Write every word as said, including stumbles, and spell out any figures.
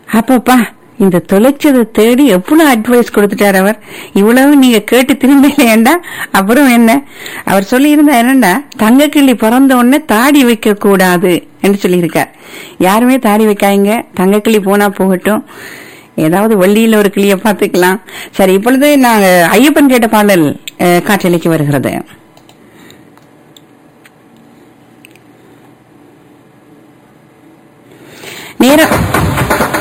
அப்பப்பா, இந்த தொலைச்சதை தேடி எவ்வளவு அட்வைஸ் கொடுத்துட்டார் அவர். இவ்வளவு நீங்க கேட்டு திரும்பலையேண்டா அப்புறம் என்ன? அவர் சொல்லி இருந்தா என்னண்டா, தங்க கிள்ளி பிறந்த உடனே தாடி வைக்க கூடாது என்று சொல்லியிருக்கார். யாருமே தாடி வைக்காங்க, தங்க கிள்ளி போனா போகட்டும், ஏதாவது வள்ளியில ஒரு கிளிய பாத்துக்கலாம். சரி, இப்பொழுது நாங்க ஐயப்பன் கேட்ட பாடல் அஹ், காற்றலைக்கு வருகிறது. நேரம்